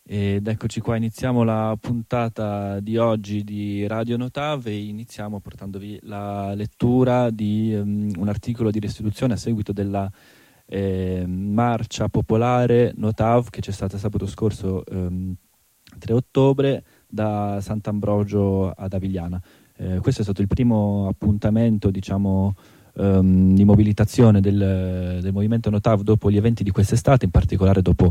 Ed eccoci qua, iniziamo la puntata di oggi di Radio Notav e iniziamo portandovi la lettura di un articolo di restituzione a seguito della marcia popolare Notav che c'è stata sabato scorso 3 ottobre da Sant'Ambrogio ad Avigliana. Questo è stato il primo appuntamento, diciamo, di mobilitazione del movimento Notav dopo gli eventi di quest'estate, in particolare dopo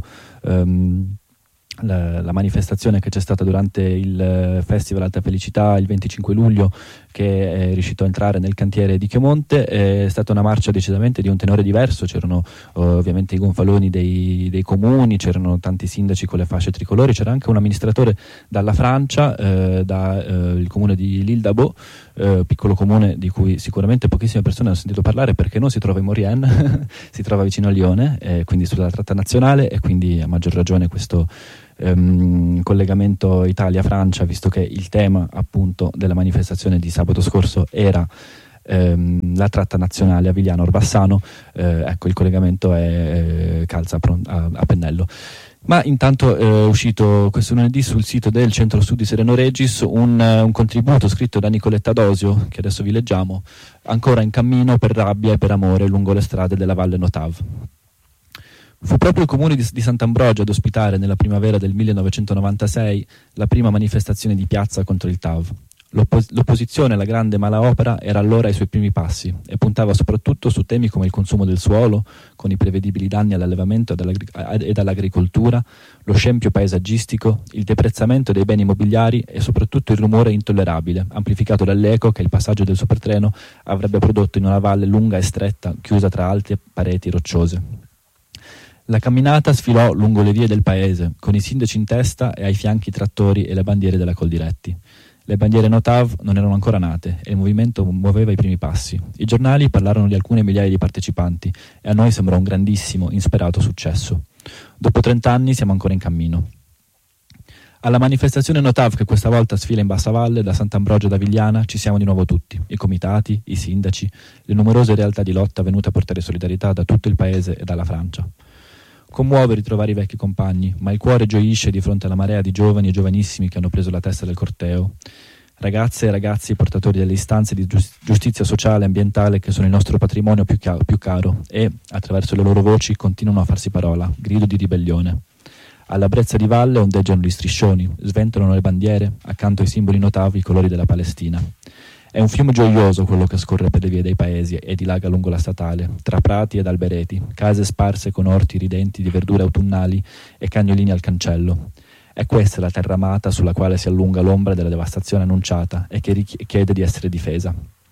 la manifestazione che c'è stata durante il Festival Alta Felicità il 25 luglio, che è riuscito a entrare nel cantiere di Chiomonte. È stata una marcia decisamente di un tenore diverso, c'erano ovviamente i gonfaloni dei comuni, c'erano tanti sindaci con le fasce tricolori, c'era anche un amministratore dalla Francia, dal comune di L'Île-d'Abo, piccolo comune di cui sicuramente pochissime persone hanno sentito parlare perché non si trova in Maurienne, si trova vicino a Lione, quindi sulla tratta nazionale, e quindi a maggior ragione questo collegamento Italia-Francia, visto che il tema appunto della manifestazione di sabato scorso era la tratta nazionale Avigliano-Orbassano. Ecco, il collegamento calza a pennello. Ma intanto è uscito questo lunedì sul sito del Centro Studi Sereno Regis un contributo scritto da Nicoletta Dosio, che adesso vi leggiamo, ancora in cammino per rabbia e per amore lungo le strade della Valle Notav. Fu proprio il comune di Sant'Ambrogio ad ospitare nella primavera del 1996 la prima manifestazione di piazza contro il TAV. L'opposizione alla grande malaopera era allora ai suoi primi passi e puntava soprattutto su temi come il consumo del suolo, con i prevedibili danni all'allevamento ed all'agricoltura, lo scempio paesaggistico, il deprezzamento dei beni immobiliari e soprattutto il rumore intollerabile, amplificato dall'eco che il passaggio del supertreno avrebbe prodotto in una valle lunga e stretta, chiusa tra alte pareti rocciose. La camminata sfilò lungo le vie del paese, con i sindaci in testa e ai fianchi i trattori e le bandiere della Coldiretti. Le bandiere Notav non erano ancora nate e il movimento muoveva i primi passi. I giornali parlarono di alcune migliaia di partecipanti e a noi sembrò un grandissimo, insperato successo. Dopo 30 anni siamo ancora in cammino. Alla manifestazione Notav, che questa volta sfila in Bassa Valle, da Sant'Ambrogio ad Avigliana, ci siamo di nuovo tutti, i comitati, i sindaci, le numerose realtà di lotta venute a portare solidarietà da tutto il paese e dalla Francia. Commuove ritrovare i vecchi compagni, ma il cuore gioisce di fronte alla marea di giovani e giovanissimi che hanno preso la testa del corteo. Ragazze e ragazzi portatori delle istanze di giustizia sociale e ambientale che sono il nostro patrimonio più caro e, attraverso le loro voci, continuano a farsi parola, grido di ribellione. Alla brezza di valle ondeggiano gli striscioni, sventolano le bandiere, accanto ai simboli notavi i colori della Palestina. È un fiume gioioso quello che scorre per le vie dei paesi e dilaga lungo la statale, tra prati ed albereti, case sparse con orti ridenti di verdure autunnali e cagnolini al cancello. È questa la terra amata sulla quale si allunga l'ombra della devastazione annunciata e che chiede di essere difesa.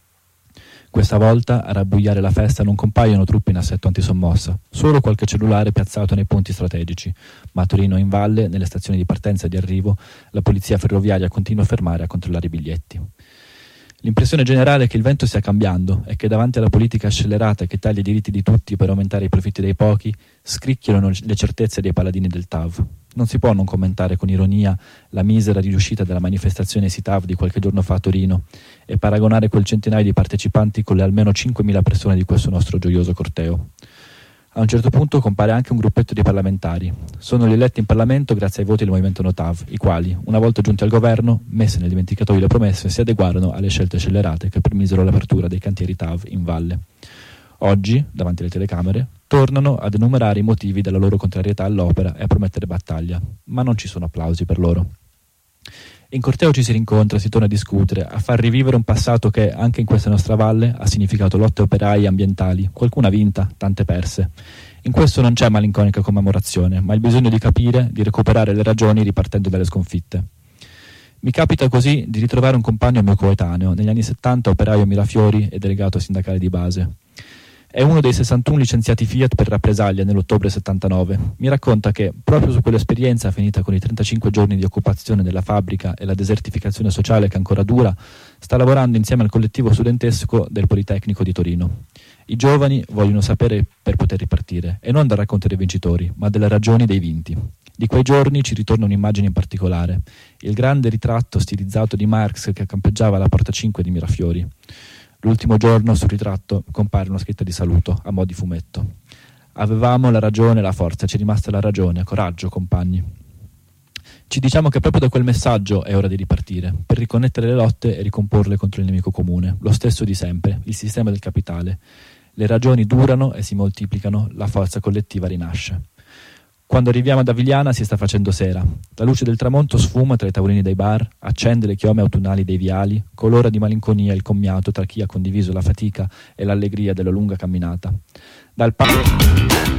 Questa volta a rabbuiare la festa non compaiono truppe in assetto antisommossa, solo qualche cellulare piazzato nei punti strategici, ma a Torino in valle, nelle stazioni di partenza e di arrivo, la polizia ferroviaria continua a fermare a controllare i biglietti. L'impressione generale è che il vento stia cambiando e che davanti alla politica scellerata che taglia i diritti di tutti per aumentare i profitti dei pochi, scricchiolano le certezze dei paladini del TAV. Non si può non commentare con ironia la misera riuscita della manifestazione SITAV di qualche giorno fa a Torino e paragonare quel centinaio di partecipanti con le almeno 5.000 persone di questo nostro gioioso corteo. A un certo punto compare anche un gruppetto di parlamentari. Sono gli eletti in Parlamento grazie ai voti del movimento Notav, i quali, una volta giunti al governo, messe nel dimenticatoio le promesse, si adeguarono alle scelte scellerate che permisero l'apertura dei cantieri TAV in valle. Oggi, davanti alle telecamere, tornano ad enumerare i motivi della loro contrarietà all'opera e a promettere battaglia, ma non ci sono applausi per loro. In corteo ci si rincontra, si torna a discutere, a far rivivere un passato che, anche in questa nostra valle, ha significato lotte operaie e ambientali, qualcuna vinta, tante perse. In questo non c'è malinconica commemorazione, ma il bisogno di capire, di recuperare le ragioni ripartendo dalle sconfitte. Mi capita così di ritrovare un compagno mio coetaneo, negli anni 70 operaio a Mirafiori e delegato sindacale di base. È uno dei 61 licenziati Fiat per rappresaglia nell'ottobre 79. Mi racconta che, proprio su quell'esperienza finita con i 35 giorni di occupazione della fabbrica e la desertificazione sociale che ancora dura, sta lavorando insieme al collettivo studentesco del Politecnico di Torino. I giovani vogliono sapere per poter ripartire, e non dal racconto dei vincitori, ma delle ragioni dei vinti. Di quei giorni ci ritorna un'immagine in particolare, il grande ritratto stilizzato di Marx che campeggiava alla porta 5 di Mirafiori. L'ultimo giorno sul ritratto compare una scritta di saluto, a mo' di fumetto. Avevamo la ragione e la forza, ci è rimasta la ragione, coraggio, compagni. Ci diciamo che proprio da quel messaggio è ora di ripartire, per riconnettere le lotte e ricomporle contro il nemico comune, lo stesso di sempre, il sistema del capitale. Le ragioni durano e si moltiplicano, la forza collettiva rinasce. Quando arriviamo ad Avigliana si sta facendo sera. La luce del tramonto sfuma tra i tavolini dei bar, accende le chiome autunnali dei viali, colora di malinconia il commiato tra chi ha condiviso la fatica e l'allegria della lunga camminata. Dal